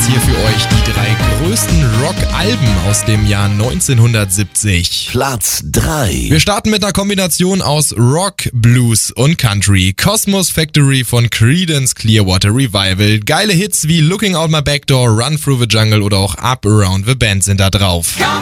hier für euch die 3 größten Rock-Alben aus dem Jahr 1970. Platz 3. Wir starten mit einer Kombination aus Rock, Blues und Country. Cosmos Factory von Creedence Clearwater Revival. Geile Hits wie Looking Out My Back Door, Run Through the Jungle oder auch Up Around the Bend sind da drauf.